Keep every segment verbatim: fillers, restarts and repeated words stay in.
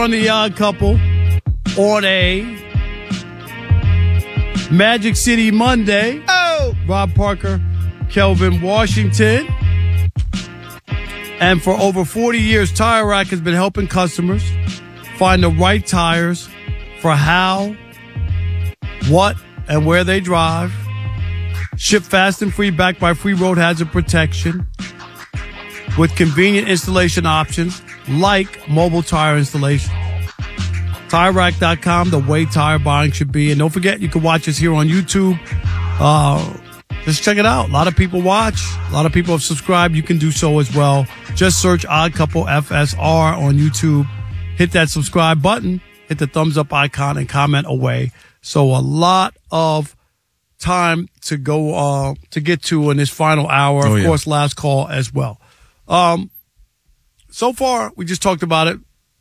On the Odd Couple on a Magic City Monday. Oh! Rob Parker, Kelvin Washington. And for over forty years, Tire Rack has been helping customers find the right tires for how, what, and where they drive. Ship fast and free, backed by free road hazard protection with convenient installation options like mobile tire installation. Tire Rack dot com, the way tire buying should be. And don't forget, you can watch us here on YouTube. Uh, just check it out. A lot of people watch. A lot of people have subscribed. You can do so as well. Just search Odd Couple F S R on YouTube. Hit that subscribe button. Hit the thumbs up icon and comment away. So a lot of time to go uh, to get to in this final hour. Oh, of yeah. course, last call as well. Um, so far, we just talked about it.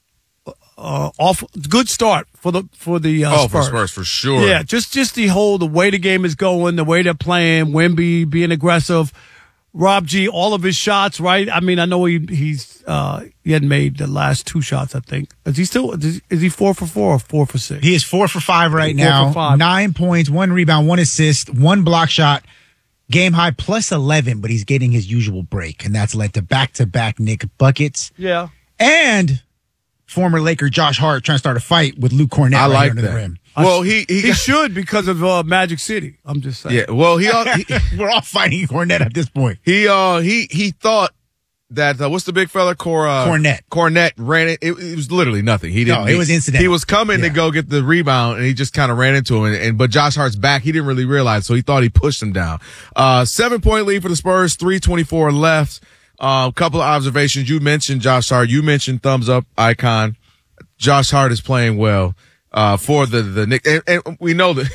Uh, off good start for the for the uh, oh, Spurs. for Spurs for sure. Yeah, just just the whole the way the game is going, the way they're playing, Wemby being aggressive, Rob G, all of his shots. Right? I mean, I know he he's uh, he hadn't made the last two shots. I think is he still is he four for four or four for six? He is four for five right Four now. for five. Nine points, one rebound, one assist, one block shot. Game high plus eleven, but he's getting his usual break, and that's led to back-to-back Nick buckets. Yeah, and former Laker Josh Hart trying to start a fight with Luke Cornett I right like under that. the rim. Well, he he, he should because of uh, Magic City. I'm just saying. yeah. Well, he al- he We're all fighting Cornett at this point. he uh he he thought that uh, what's the big fella Cor uh, Cornett. Cornett ran it. it. It was literally nothing. He didn't. No, it was he, incidental. He was coming Yeah. to go get the rebound, and he just kind of ran into him. And, and but Josh Hart's back. He didn't really realize, so he thought he pushed him down. Uh, seven point lead for the Spurs. three twenty-four left. A uh, couple of observations. You mentioned Josh Hart. You mentioned thumbs up icon. Josh Hart is playing well uh, for the the Knicks, and, and we know that.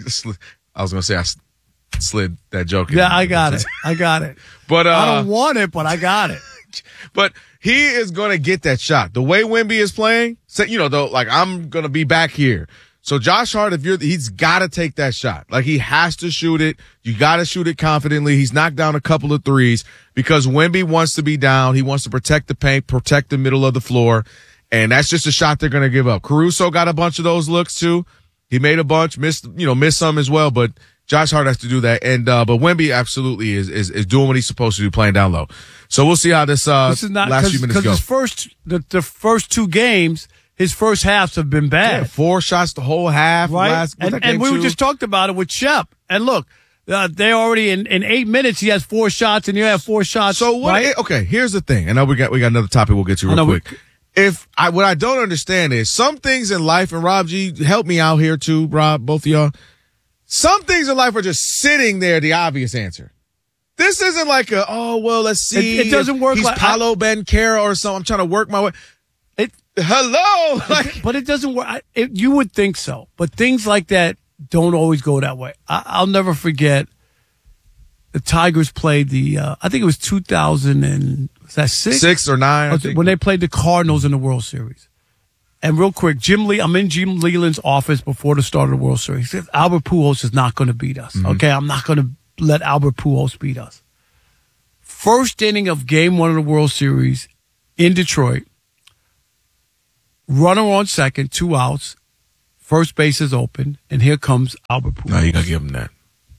I was going to say I slid that joke. in. Yeah, I got it. I got it. But uh, I don't want it, but I got it. But he is going to get that shot. The way Wemby is playing, so, you know, though, like I'm going to be back here. So Josh Hart, if you're, he's got to take that shot. Like he has to shoot it. You got to shoot it confidently. He's knocked down a couple of threes because Wemby wants to be down. He wants to protect the paint, protect the middle of the floor. And that's just a shot they're going to give up. Caruso got a bunch of those looks too. He made a bunch, missed, you know, missed some as well, but Josh Hart has to do that. And, uh, but Wemby absolutely is, is, is doing what he's supposed to do, playing down low. So we'll see how this, uh, This is not last few minutes because go. his first the, the first two games, his first halves have been bad. Yeah, four shots the whole half. Right? Last, was and that and game we two? just talked about it with Shep. And look, uh, they already in, in eight minutes he has four shots, and you have four shots. So what? right? Okay, here's the thing. I know we got we got another topic we'll get to I real know we- quick. If I what I don't understand is some things in life, and Rob G, help me out here too, Rob, both of y'all. Some things in life are just sitting there, the obvious answer. This isn't like a, oh, well, let's see. It- it doesn't work He's like- Paolo Banchero or something. I'm trying to work my way. It, Hello? Like, but it doesn't work. I, it, you would think so, but things like that don't always go that way. I, I'll never forget the Tigers played the. Uh, I think it was two thousand and was that six? six or nine, I think. When they played the Cardinals in the World Series. And real quick, Jim Lee, I'm in Jim Leland's office before the start of the World Series. He said, Albert Pujols is not going to beat us. Mm-hmm. Okay, I'm not going to let Albert Pujols beat us. First inning of game one of the World Series in Detroit. Runner on second, two outs. First base is open, and here comes Albert Pujols. No, you got to give him that.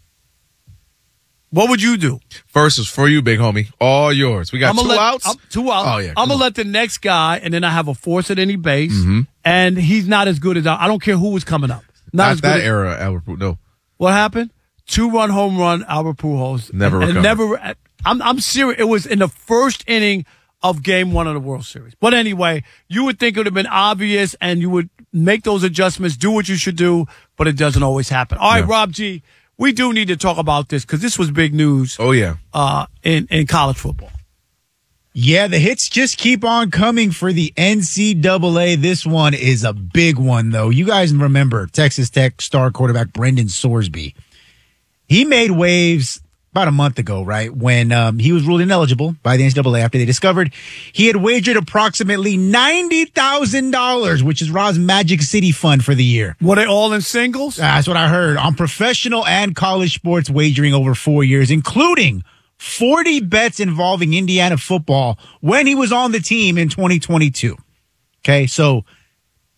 What would you do? First is for you, big homie. All yours. We got I'ma two let, outs? I'm, two outs. Oh, yeah. I'm come going to on. let the next guy, and then I have a force at any base, Mm-hmm. and he's not as good as I. I don't care who was coming up. Not, Not as good that as, era, Albert Pujols. No. What happened? Two-run home run, Albert Pujols. Never and, and recovered. never. I'm I'm serious. It was in the first inning of Game One of the World Series. But anyway, you would think it would have been obvious, and you would make those adjustments, do what you should do, but it doesn't always happen. All right, Yeah. Rob G, we do need to talk about this because this was big news. Oh, yeah. Uh, in in college football. Yeah, the hits just keep on coming for the N C double A. This one is a big one, though. You guys remember Texas Tech star quarterback Brendan Sorsby. He made waves about a month ago, right, when um, he was ruled ineligible by the N C double A after they discovered he had wagered approximately ninety thousand dollars, which is Rob's Magic City fund for the year. Were they all in singles? That's what I heard, on professional and college sports wagering over four years, including forty bets involving Indiana football when he was on the team in twenty twenty-two. Okay, so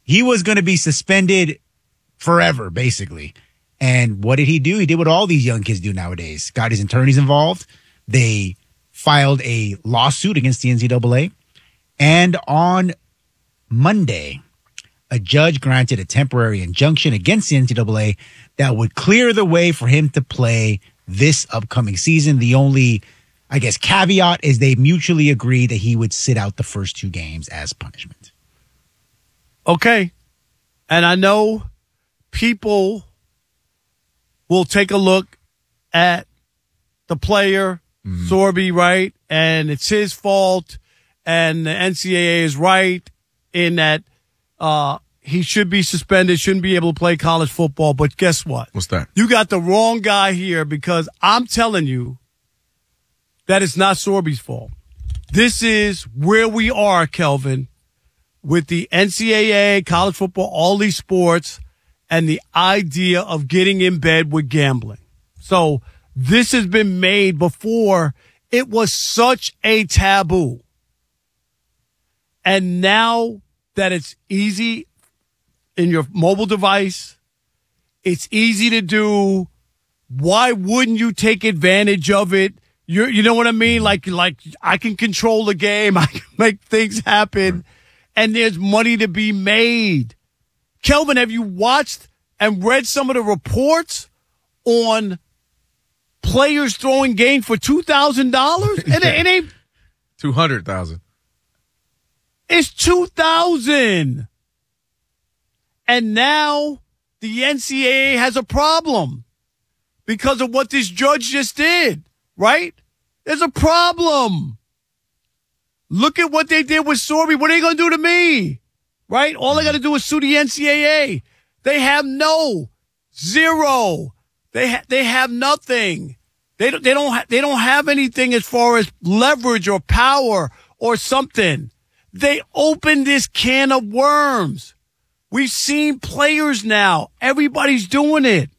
he was going to be suspended forever, basically. And what did he do? He did what all these young kids do nowadays. Got his attorneys involved. They filed a lawsuit against the N C double A. And on Monday, a judge granted a temporary injunction against the N C double A that would clear the way for him to play this upcoming season. The only, I guess, caveat is they mutually agreed that he would sit out the first two games as punishment. Okay. And I know people will take a look at the player, mm-hmm. Sorby, right? And it's his fault. And the N C double A is right in that uh, he should be suspended, shouldn't be able to play college football. But guess what? What's that? You got the wrong guy here, because I'm telling you that it's not Sorby's fault. This is where we are, Kelvin, with the N C double A, college football, all these sports, and the idea of getting in bed with gambling. So this has been made before. It was such a taboo. And now that it's easy in your mobile device, it's easy to do. Why wouldn't you take advantage of it? You you know what I mean? Like, like I can control the game. I can make things happen. And there's money to be made. Kelvin, have you watched and read some of the reports on players throwing games for two thousand dollars? Yeah. It, it ain't two hundred thousand dollars. It's two thousand dollars. And now the N C double A has a problem because of what this judge just did, right? There's a problem. Look at what they did with Sorby. What are they going to do to me? Right? All they got to do is sue the N C double A. They have no, zero. They ha- they have nothing. They don't, they don't, ha- they don't have anything as far as leverage or power or something. They opened this can of worms. We've seen players now. Everybody's doing it.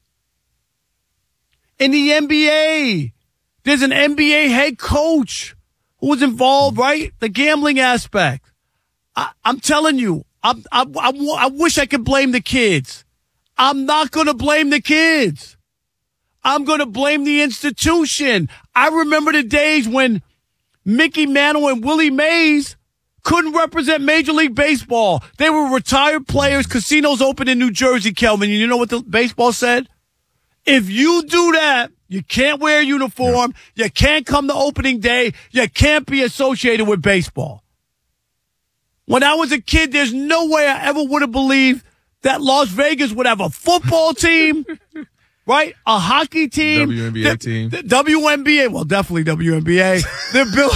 In the N B A, there's an N B A head coach who was involved, right? The gambling aspect. I, I'm telling you, I, I, I, I wish I could blame the kids. I'm not going to blame the kids. I'm going to blame the institution. I remember the days when Mickey Mantle and Willie Mays couldn't represent Major League Baseball. They were retired players. Casinos opened in New Jersey, Kelvin. And you know what the baseball said? If you do that, you can't wear a uniform. Yeah. You can't come to opening day. You can't be associated with baseball. When I was a kid, there's no way I ever would have believed that Las Vegas would have a football team, right? A hockey team. W N B A the, team. The W N B A. Well, definitely W N B A. They're built.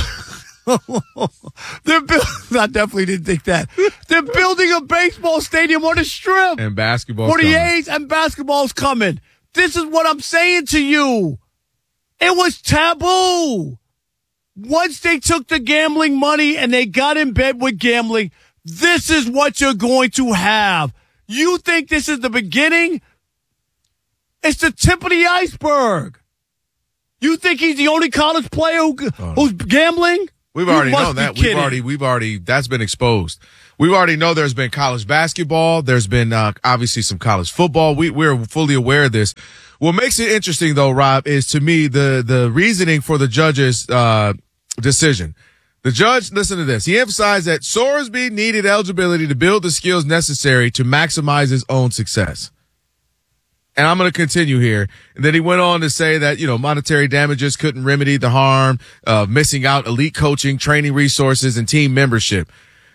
They're building. I definitely didn't think that. They're building a baseball stadium on a strip. And basketball. For the A's, and basketball's coming. This is what I'm saying to you. It was taboo. Once they took the gambling money and they got in bed with gambling, this is what you're going to have. You think this is the beginning? It's the tip of the iceberg. You think he's the only college player who, oh. who's gambling? We've You already must known be that. kidding. We've already, we've already, that's been exposed. We already know there's been college basketball. There's been, uh, obviously some college football. We, we're fully aware of this. What makes it interesting though, Rob, is to me the, the reasoning for the judge's, uh, decision. The judge, listen to this. He emphasized that Sorsby needed eligibility to build the skills necessary to maximize his own success. And I'm going to continue here. And then he went on to say that, you know, monetary damages couldn't remedy the harm of missing out elite coaching, training resources, and team membership.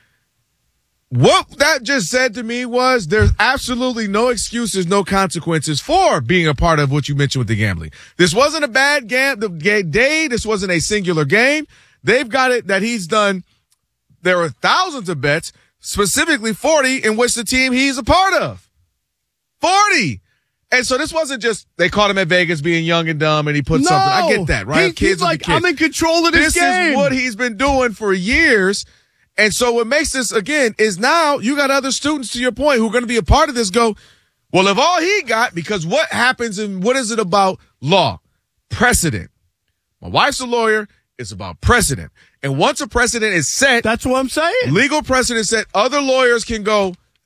What that just said to me was there's absolutely no excuses, no consequences for being a part of what you mentioned with the gambling. This wasn't a bad game, the day. This wasn't a singular game. They've got it that he's done. There are thousands of bets, specifically forty, in which the team he's a part of. forty. And so this wasn't just they caught him at Vegas being young and dumb and he put no, something. I get that, right? He, Kids he's like, kids. I'm in control of this, this game. This is what he's been doing for years. And so what makes this, again, is now you got other students, to your point, who are going to be a part of this go, well, if all he got, because what happens and what is it about law? Precedent. My wife's a lawyer. It's about precedent. And once a precedent is set. That's what I'm saying. Legal precedent set. Other lawyers can go,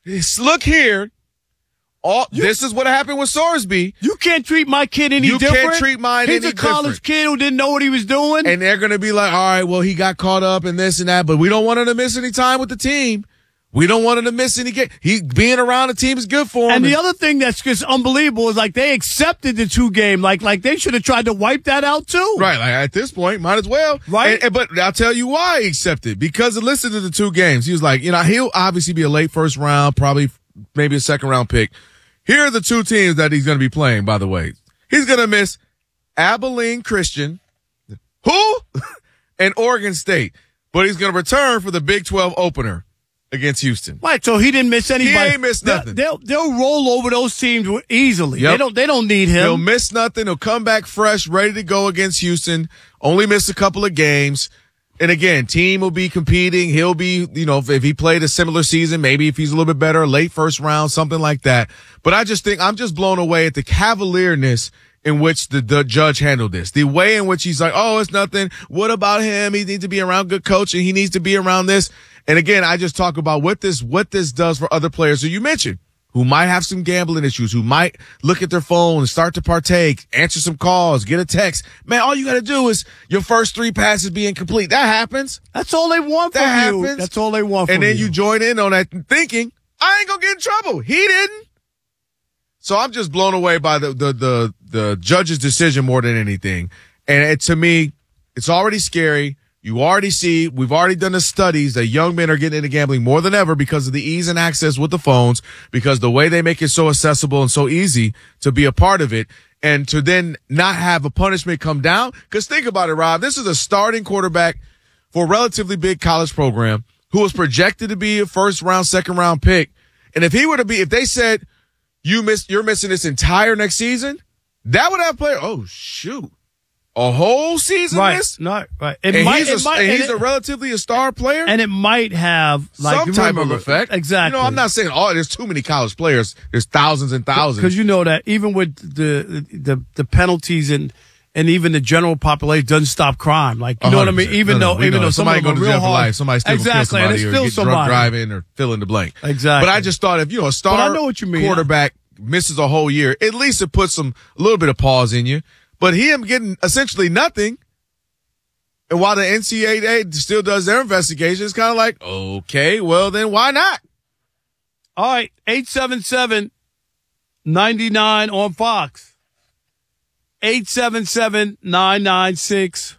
look here. All You- this is what happened with Sorsby. You can't treat my kid any You can't different. treat mine He's any a college different. kid who didn't know what he was doing. And they're going to be like, all right, well, he got caught up in this and that, but we don't want him to miss any time with the team. We don't want him to miss any game. He being around the team is good for him. And the other thing that's just unbelievable is like they accepted the two game. Like like they should have tried to wipe that out too. Right, like at this point, might as well. Right. And, and, but I'll tell you why he accepted. Because listen to the two games. He was like, you know, he'll obviously be a late first round, probably maybe a second round pick. Here are the two teams that he's going to be playing, by the way. He's going to miss Abilene Christian, who? and Oregon State. But he's going to return for the Big twelve opener against Houston. Right, so he didn't miss anybody. ain't missed They'll- nothing. They'll, they'll roll over those teams easily. Yep. They don't they don't need He'll him. miss nothing. He'll come back fresh, ready to go against Houston. Only miss a couple of games. And again, team will be competing. He'll be, you know, if, if he played a similar season, maybe if he's a little bit better, late first round, something like that. But I just think I'm just blown away at the cavalierness in which the, the judge handled this. The way in which he's like, oh, it's nothing. What about him? He needs to be around good coaching. He needs to be around this. And again, I just talk about what this, what this does for other players who you mentioned, who might have some gambling issues, who might look at their phone and start to partake, answer some calls, get a text. Man, all you got to do is your first three passes be incomplete. That happens. That's all they want from That you. happens. That's all they want from And then you. you join in on that thinking, I ain't going to get in trouble. He didn't. So I'm just blown away by the, the, the, the judge's decision more than anything. And it, to me, it's already scary. You already see, we've already done the studies that young men are getting into gambling more than ever because of the ease and access with the phones, because the way they make it so accessible and so easy to be a part of it, and to then not have a punishment come down. Because think about it, Rob. This is a starting quarterback for a relatively big college program who was projected to be a first round, second round pick. And if he were to be, if they said, you miss, you're missing this entire next season, that would have played, oh, shoot. A whole season right, miss? no, right. It And might, he's, a, it might, and and he's it- a relatively a star player? and it might have like Some type remember- of effect. Exactly. You know, I'm not saying, oh, there's too many college players. There's thousands and thousands. Because you know that even with the the the penalties and and even the general population doesn't stop crime. Like you know what I mean. one hundred percent. Even No, no, though we even know. though somebody some of go them to are jail real for hard, life, somebody still exactly, kill and somebody it's or still get somebody. drunk driving or fill in the blank. Exactly. But I just thought if you know a star But I know what you mean. quarterback misses a whole year, at least it puts some a little bit of pause in you. But him getting essentially nothing. And while the N C double A still does their investigation, it's kind of like, okay, well then why not? All right, eight seven seven, nine nine on Fox. eight seven seven, nine nine six,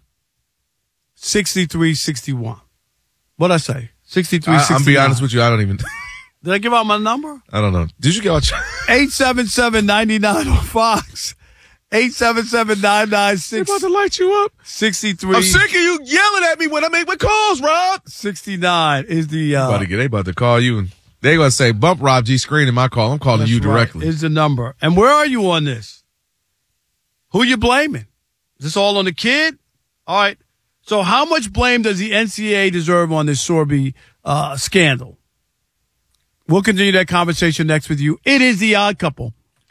six three six one. What'd I say? sixty-three sixty-one. I'm be honest with you, I don't even, Did I give out my number? I don't know. Did you get out? eight seven seven, nine nine on Fox. eight seven seven, nine nine They're six, about to light you up. six three I'm sick of you yelling at me when I make my calls, Rob. sixty-nine is the uh about to get, they about to call you and they gonna say bump Rob G screening my call. I'm calling that's you right, directly. is the number. And where are you on this? Who you blaming? Is this all on the kid? All right. So how much blame does the N C double A deserve on this Sorby uh, scandal? We'll continue that conversation next with you. It is the Odd Couple.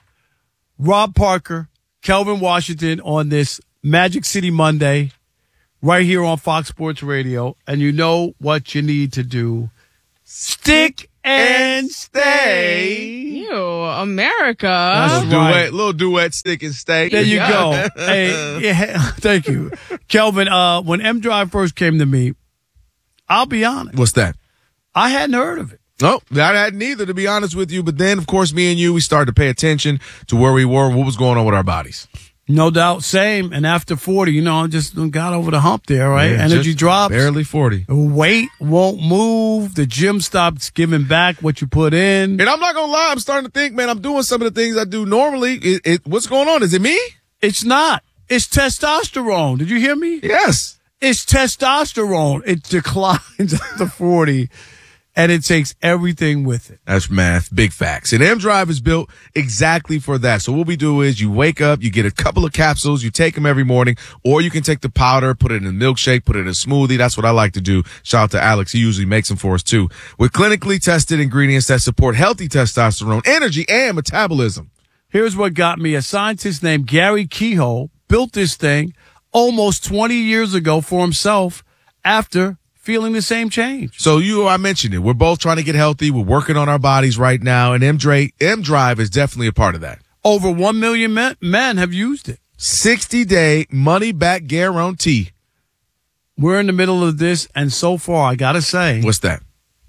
Rob Parker, Kelvin Washington on this Magic City Monday right here on Fox Sports Radio. And you know what you need to do. Stick and stay. Ew, America. That's Little right. duet, little duet, stick and stay. There you Yeah. go. Hey, yeah, thank you. Kelvin, uh, when M Drive first came to me, I'll be honest, What's that? I hadn't heard of it. No, I hadn't either, to be honest with you. But then, of course, me and you, we started to pay attention to where we were and what was going on with our bodies. No doubt, same. And after forty, you know, I just got over the hump there, right? Yeah, Energy just drops. Barely forty. Weight won't move. The gym stops giving back what you put in. And I'm not going to lie, I'm starting to think, man, I'm doing some of the things I do normally. It, it, what's going on? Is it me? It's not. It's testosterone. Did you hear me? Yes. It's testosterone. It declines after forty, and it takes everything with it. That's math. Big facts. And M Drive is built exactly for that. So what we do is you wake up, you get a couple of capsules, you take them every morning, or you can take the powder, put it in a milkshake, put it in a smoothie. That's what I like to do. Shout out to Alex. He usually makes them for us too. With clinically tested ingredients that support healthy testosterone, energy, and metabolism. Here's what got me. A scientist named Gary Kehoe built this thing almost twenty years ago for himself after feeling the same change. So you, I mentioned it. We're both trying to get healthy. We're working on our bodies right now, and M Drive is definitely a part of that. Over one million men, men have used it. sixty-day money-back guarantee. We're in the middle of this, and so far, I got to say. What's that?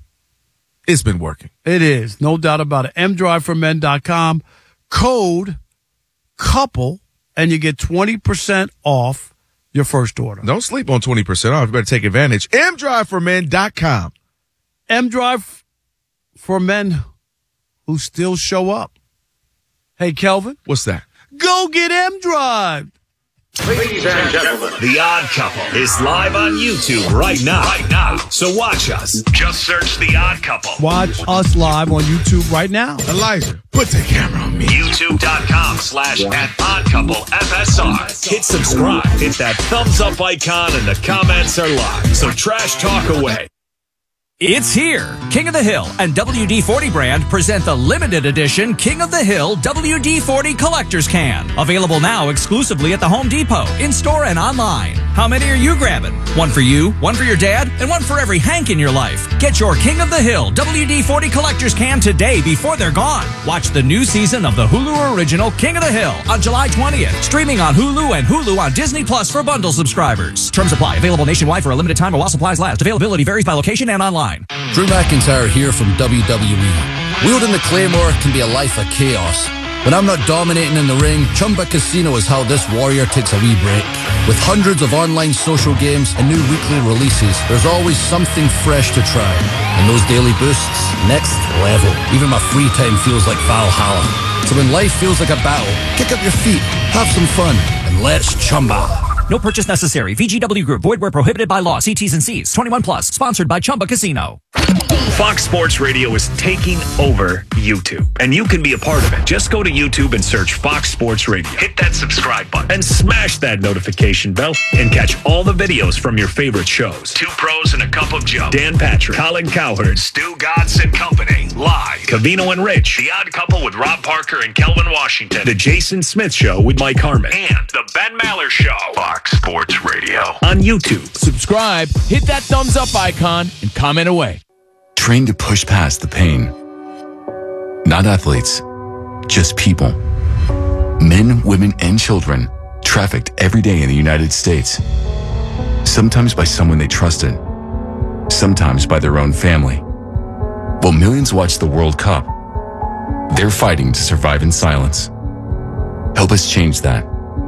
It's been working. It is. No doubt about it. m drive for men dot com. Code COUPLE, and you get twenty percent off your first order. Don't sleep on twenty percent off. You better take advantage. m drive for men dot com. M-Drive for men who still show up. Hey, Kelvin. What's that? Go get M-Drive. Ladies and gentlemen, The Odd Couple is live on YouTube right now. Right now. So watch us. Just search The Odd Couple. Watch us live on YouTube right now. Elijah, put the camera on me. YouTube.com slash at Odd Couple F S R. Hit subscribe. Hit that thumbs up icon and the comments are live. So trash talk away. It's here. King of the Hill and W D forty brand present the limited edition King of the Hill W D forty Collector's Can. Available now exclusively at the Home Depot, in-store and online. How many are you grabbing? One for you, one for your dad, and one for every Hank in your life. Get your King of the Hill W D forty Collector's Can today before they're gone. Watch the new season of the Hulu original King of the Hill on July twentieth. Streaming on Hulu and Hulu on Disney Plus for bundle subscribers. Terms apply. Available nationwide for a limited time while supplies last. Availability varies by location and online. Drew McIntyre here from W W E. Wielding the Claymore can be a life of chaos. When I'm not dominating in the ring, Chumba Casino is how this warrior takes a wee break. With hundreds of online social games and new weekly releases, there's always something fresh to try. And those daily boosts, next level. Even my free time feels like Valhalla. So when life feels like a battle, kick up your feet, have some fun, and let's Chumba. No purchase necessary. V G W Group. Void where prohibited by law. See T's and C's. twenty-one plus. Sponsored by Chumba Casino. Fox Sports Radio is taking over YouTube, and you can be a part of it. Just go to YouTube and search Fox Sports Radio. Hit that subscribe button and smash that notification bell and catch all the videos from your favorite shows. Two Pros and a Cup of Joe. Dan Patrick, Colin Cowherd, Stu Godson and Company. Live. Cavino and Rich. The Odd Couple with Rob Parker and Kelvin Washington. The Jason Smith Show with Mike Harmon. And The Ben Maller Show. Fox Sports Radio. On YouTube. Subscribe, hit that thumbs up icon, and comment away. Trained to push past the pain. Not athletes, just people. Men, women, and children trafficked every day in the United States. Sometimes by someone they trusted, sometimes by their own family. While millions watch the World Cup, they're fighting to survive in silence. Help us change that.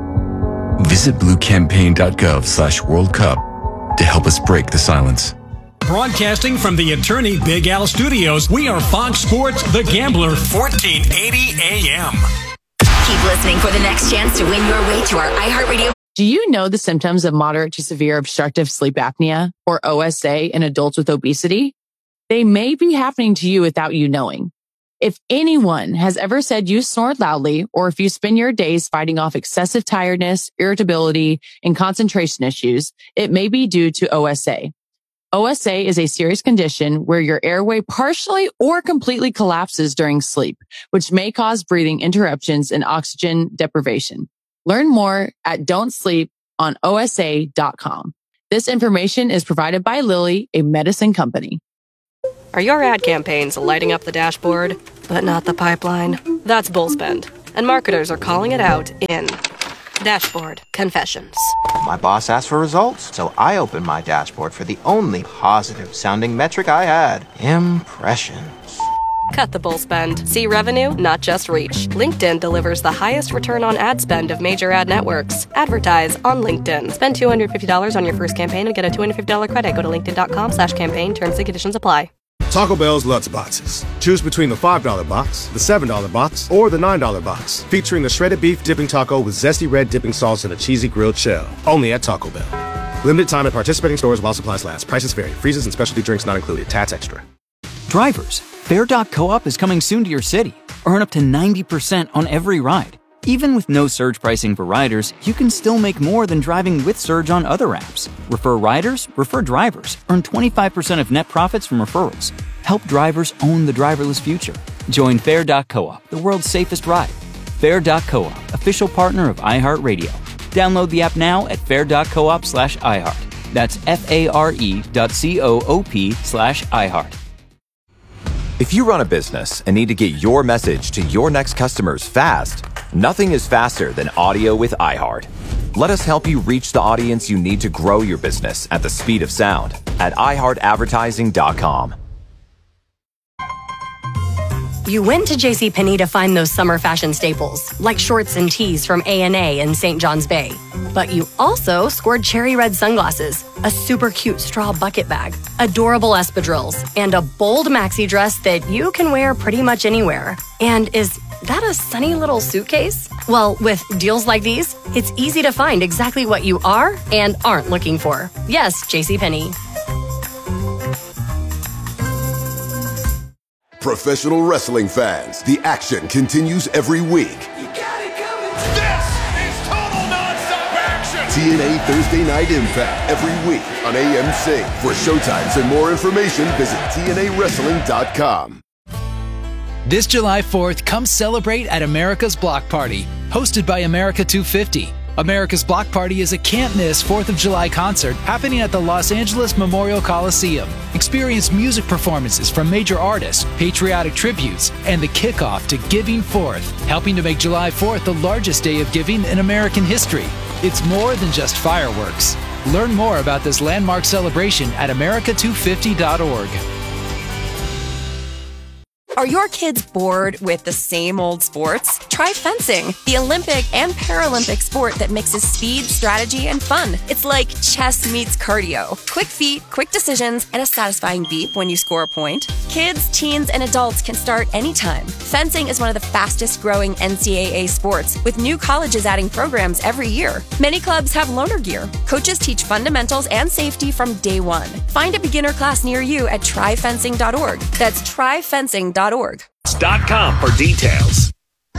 Visit bluecampaign.gov slash World Cup to help us break the silence. Broadcasting from the Attorney Big Al Studios, we are Fox Sports The Gambler, fourteen eighty A M. Keep listening for the next chance to win your way to our iHeartRadio. Do you know the symptoms of moderate to severe obstructive sleep apnea, or O S A, in adults with obesity? They may be happening to you without you knowing. If anyone has ever said you snored loudly, or if you spend your days fighting off excessive tiredness, irritability, and concentration issues, it may be due to O S A. O S A is a serious condition where your airway partially or completely collapses during sleep, which may cause breathing interruptions and oxygen deprivation. Learn more at don't sleep on O S A dot com. This information is provided by Lilly, a medicine company. Are your ad campaigns lighting up the dashboard, but not the pipeline? That's Bullspend, and marketers are calling it out in Dashboard Confessions. My boss asked for results, so I opened my dashboard for the only positive-sounding metric I had, impressions. Cut the bull spend. See revenue, not just reach. LinkedIn delivers the highest return on ad spend of major ad networks. Advertise on LinkedIn. Spend two hundred fifty dollars on your first campaign and get a two hundred fifty dollars credit. Go to linkedin.com slash campaign. Terms and conditions apply. Taco Bell's Lutz Boxes. Choose between the five dollar box, the seven dollar box, or the nine dollar box. Featuring the shredded beef dipping taco with zesty red dipping sauce and a cheesy grilled shell. Only at Taco Bell. Limited time at participating stores while supplies last. Prices vary. Freezes and specialty drinks not included. Tats extra. Drivers, Fair dot co-op is coming soon to your city. Earn up to ninety percent on every ride. Even with no surge pricing for riders, you can still make more than driving with surge on other apps. Refer riders, refer drivers. Earn twenty-five percent of net profits from referrals. Help drivers own the driverless future. Join Fair dot co-op, the world's safest ride. Fair dot co-op, official partner of iHeartRadio. Download the app now at fair dot coop slash iHeart. That's F-A-R-E dot C-O-O-P slash iHeart. If you run a business and need to get your message to your next customers fast, nothing is faster than audio with iHeart. Let us help you reach the audience you need to grow your business at the speed of sound at i heart advertising dot com. You went to JCPenney to find those summer fashion staples, like shorts and tees from A and A in Saint John's Bay. But you also scored cherry red sunglasses, a super cute straw bucket bag, adorable espadrilles, and a bold maxi dress that you can wear pretty much anywhere. And is that a sunny little suitcase? Well, with deals like these, it's easy to find exactly what you are and aren't looking for. Yes, JCPenney. Professional wrestling fans, the action continues every week. You got it coming. This is total nonstop action. T N A Thursday Night Impact every week on A M C. For showtimes and more information, visit T N A wrestling dot com. This July fourth, come celebrate at America's Block Party, hosted by America two fifty. America's Block Party is a can't-miss fourth of July concert happening at the Los Angeles Memorial Coliseum. Experience music performances from major artists, patriotic tributes, and the kickoff to Giving Fourth, helping to make July fourth the largest day of giving in American history. It's more than just fireworks. Learn more about this landmark celebration at America two fifty dot org. Are your kids bored with the same old sports? Try fencing, the Olympic and Paralympic sport that mixes speed, strategy, and fun. It's like chess meets cardio. Quick feet, quick decisions, and a satisfying beep when you score a point. Kids, teens, and adults can start anytime. Fencing is one of the fastest growing N C double A sports, with new colleges adding programs every year. Many clubs have loaner gear. Coaches teach fundamentals and safety from day one. Find a beginner class near you at try fencing dot org. That's try fencing dot org. Dot com for details.